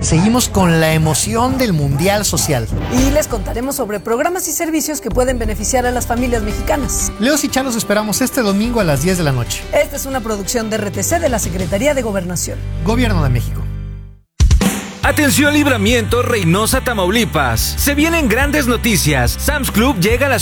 Seguimos con la emoción del Mundial Social. Y les contaremos sobre programas y servicios que pueden beneficiar a las familias mexicanas. Leos y Chá los esperamos este domingo a las 10 de la noche. Esta es una producción de RTC de la Secretaría de Gobernación. Gobierno de México. Atención Libramiento, Reynosa, Tamaulipas. Se vienen grandes noticias. Sam's Club llega a la